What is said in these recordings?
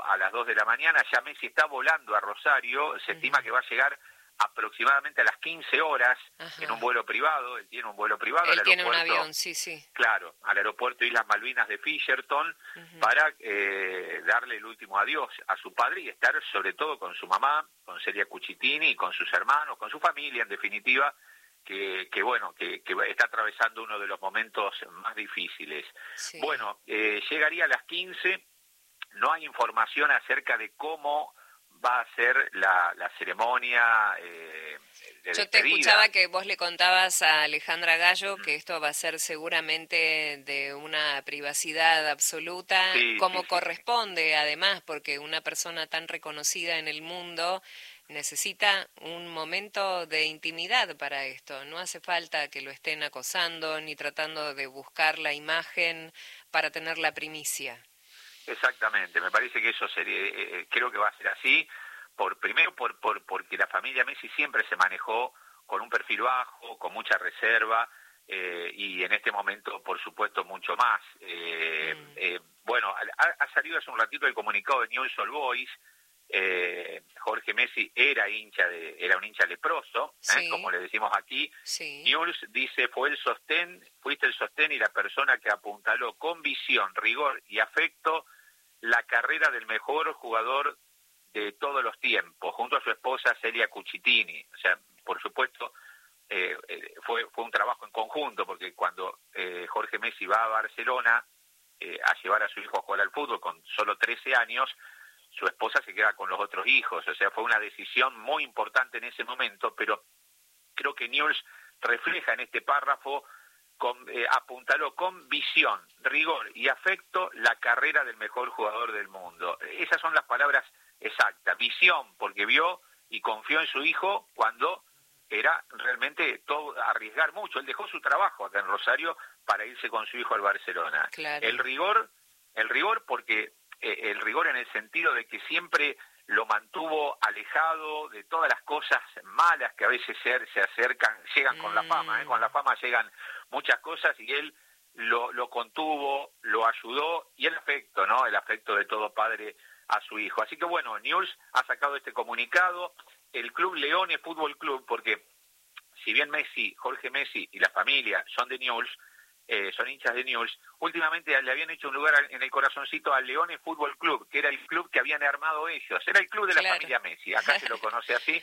a las 2 de la mañana. Ya Messi está volando a Rosario, se estima que va a llegar aproximadamente a las 15 horas en un vuelo privado. Él tiene un vuelo privado. Él tiene un avión, sí. Claro, al aeropuerto Islas Malvinas de Fisherton, para darle el último adiós a su padre y estar sobre todo con su mamá, con Celia Cucitini, con sus hermanos, con su familia en definitiva, que está atravesando uno de los momentos más difíciles. Sí. Bueno, llegaría a las 15, no hay información acerca de cómo va a ser la ceremonia de Yo te escuchaba que vos le contabas a Alejandra Gallo que esto va a ser seguramente de una privacidad absoluta, como corresponde además, porque una persona tan reconocida en el mundo necesita un momento de intimidad para esto. No hace falta que lo estén acosando ni tratando de buscar la imagen para tener la primicia. Exactamente, me parece que eso sería, creo que va a ser así, primero porque la familia Messi siempre se manejó con un perfil bajo, con mucha reserva, y en este momento, por supuesto, mucho más. Bueno, ha salido hace un ratito el comunicado de Newell's Old Boys. Jorge Messi era un hincha leproso, como le decimos aquí. Newell's dice, fuiste el sostén y la persona que apuntaló con visión, rigor y afecto la carrera del mejor jugador de todos los tiempos, junto a su esposa Celia Cucitini. O sea, por supuesto, fue un trabajo en conjunto, porque cuando Jorge Messi va a Barcelona a llevar a su hijo a jugar al fútbol con solo 13 años, su esposa se queda con los otros hijos. O sea, fue una decisión muy importante en ese momento, pero creo que Newell's refleja en este párrafo, apuntaló con visión, rigor y afecto la carrera del mejor jugador del mundo. Esas son las palabras exactas. Visión, porque vio y confió en su hijo cuando era realmente todo arriesgar mucho. Él dejó su trabajo acá en Rosario para irse con su hijo al Barcelona. Claro. El rigor porque el rigor en el sentido de que siempre lo mantuvo alejado de todas las cosas malas que a veces se acercan, llegan con la fama, con la fama llegan muchas cosas, y él lo contuvo, lo ayudó, y el afecto, ¿no? El afecto de todo padre a su hijo. Así que bueno, Newell's ha sacado este comunicado, el club Leone Fútbol Club, porque si bien Jorge Messi y la familia son de Newell's, son hinchas de Newell's, últimamente le habían hecho un lugar en el corazoncito al Leone Fútbol Club, que era el club que habían armado ellos, era el club de la familia Messi, acá se lo conoce así,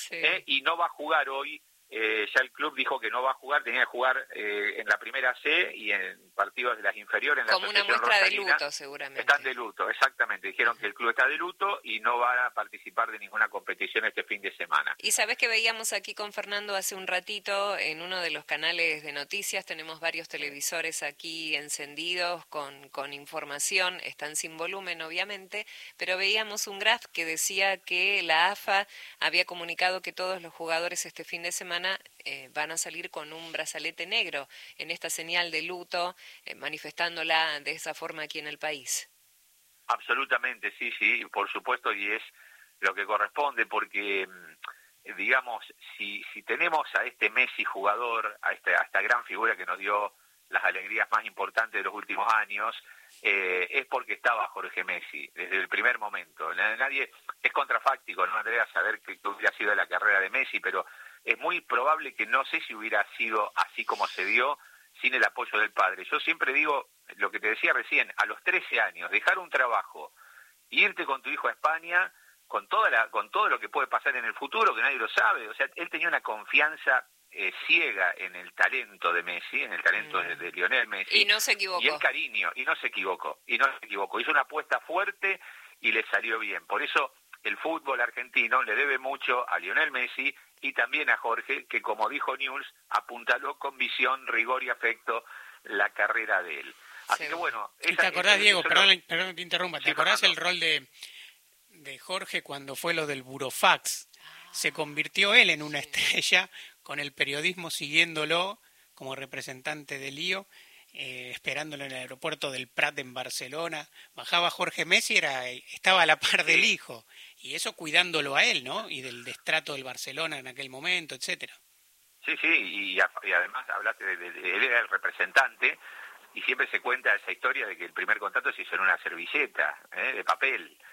y no va a jugar hoy. Ya el club dijo que no va a jugar, tenía que jugar en la primera C y en partidos de las inferiores. En la como una muestra rosarina, de luto, seguramente. Están de luto, exactamente. Dijeron que el club está de luto y no va a participar de ninguna competición este fin de semana. Y sabés que veíamos aquí con Fernando hace un ratito en uno de los canales de noticias, tenemos varios televisores aquí encendidos con información, están sin volumen obviamente, pero veíamos un graph que decía que la AFA había comunicado que todos los jugadores este fin de semana van a salir con un brazalete negro en esta señal de luto, manifestándola de esa forma aquí en el país. Absolutamente, sí, por supuesto, y es lo que corresponde, porque digamos, si tenemos a este Messi jugador, a esta gran figura que nos dio las alegrías más importantes de los últimos años, es porque estaba Jorge Messi desde el primer momento. Nadie es contrafáctico, no Andrea, saber que hubiera sido la carrera de Messi, pero es muy probable que no sé si hubiera sido así como se dio sin el apoyo del padre. Yo siempre digo lo que te decía recién, a los 13 años, dejar un trabajo, irte con tu hijo a España, con todo lo que puede pasar en el futuro, que nadie lo sabe. O sea, él tenía una confianza ciega en el talento de Messi, en el talento de Lionel Messi. Y no se equivocó. Y el cariño, y no se equivocó. Hizo una apuesta fuerte y le salió bien. Por eso el fútbol argentino le debe mucho a Lionel Messi y también a Jorge, que como dijo Newell's, apuntaló con visión, rigor y afecto la carrera de él. Así que bueno... ¿Y te acordás, Diego, perdón que te interrumpa, ¿te acordás el rol de Jorge cuando fue lo del burofax? Se convirtió él en una estrella, con el periodismo siguiéndolo como representante del lío, esperándolo en el aeropuerto del Prat en Barcelona. Bajaba Jorge Messi, estaba a la par del hijo, y eso cuidándolo a él, ¿no? Y del destrato del Barcelona en aquel momento, etcétera. Sí, y además hablaste él era el representante, y siempre se cuenta esa historia de que el primer contrato se hizo en una servilleta de papel.